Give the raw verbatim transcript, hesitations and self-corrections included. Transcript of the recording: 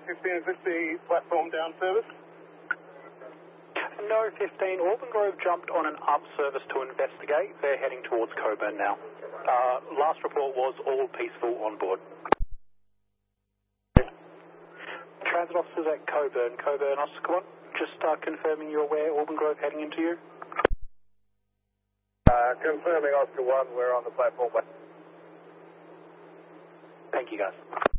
fifteen, is this the platform down service? No, fifteen. Auburn Grove jumped on an up service to investigate. They're heading towards Coburn now. Uh, last report was all peaceful on board. Transit officers at Coburn. Coburn, Oscar one. Just uh, confirming you're aware Auburn Grove heading into you. Uh, confirming Oscar one, we're on the platform. Thank you, guys.